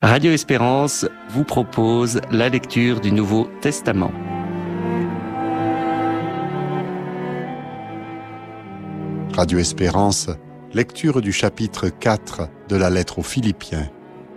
Radio Espérance vous propose la lecture du Nouveau Testament. Radio Espérance, lecture du chapitre 4 de la lettre aux Philippiens.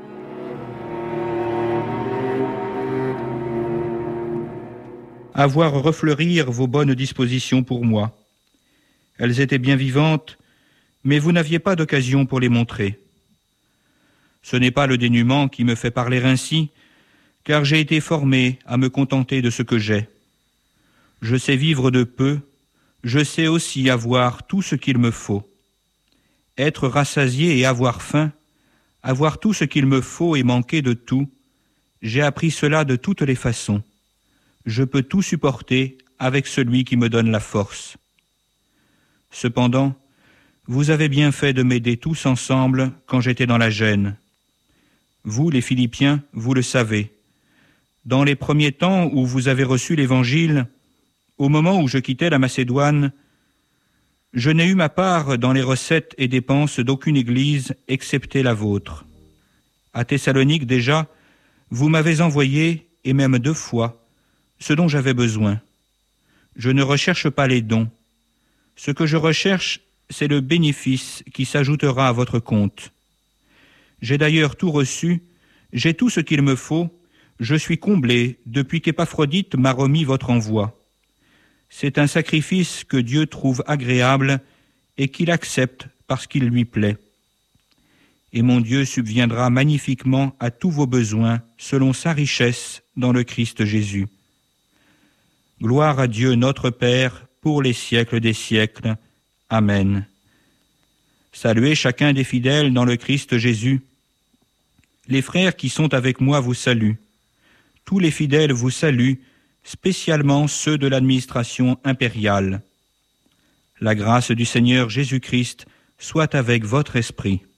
À voir refleurir vos bonnes dispositions pour moi. Elles étaient bien vivantes, mais vous n'aviez pas d'occasion pour les montrer. Ce n'est pas le dénuement qui me fait parler ainsi, car j'ai été formé à me contenter de ce que j'ai. Je sais vivre de peu, je sais aussi avoir tout ce qu'il me faut. Être rassasié et avoir faim, avoir tout ce qu'il me faut et manquer de tout, j'ai appris cela de toutes les façons. Je peux tout supporter avec celui qui me donne la force. Cependant, vous avez bien fait de m'aider tous ensemble quand j'étais dans la gêne. Vous, les Philippiens, vous le savez. Dans les premiers temps où vous avez reçu l'Évangile, au moment où je quittais la Macédoine, je n'ai eu ma part dans les recettes et dépenses d'aucune église excepté la vôtre. À Thessalonique déjà, vous m'avez envoyé, et même 2 fois, ce dont j'avais besoin. Je ne recherche pas les dons. Ce que je recherche, c'est le bénéfice qui s'ajoutera à votre compte. J'ai d'ailleurs tout reçu, j'ai tout ce qu'il me faut, je suis comblé depuis qu'Épaphrodite m'a remis votre envoi. C'est un sacrifice que Dieu trouve agréable et qu'il accepte parce qu'il lui plaît. Et mon Dieu subviendra magnifiquement à tous vos besoins selon sa richesse dans le Christ Jésus. Gloire à Dieu notre Père pour les siècles des siècles. Amen. Saluez chacun des fidèles dans le Christ Jésus. Les frères qui sont avec moi vous saluent. Tous les fidèles vous saluent, spécialement ceux de l'administration impériale. La grâce du Seigneur Jésus-Christ soit avec votre esprit.